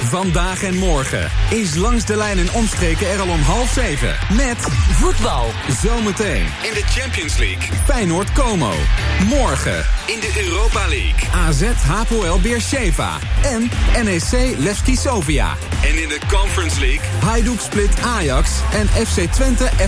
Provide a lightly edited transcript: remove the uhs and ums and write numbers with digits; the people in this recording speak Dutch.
Vandaag en morgen is Langs de Lijn en omstreken er al om 6:30. Met voetbal. Zometeen in de Champions League. Feyenoord Como. Morgen in de Europa League. AZ Hapoel Beersheva. En NEC Levski Sofia. En in de Conference League Hajduk Split Ajax en FC Twente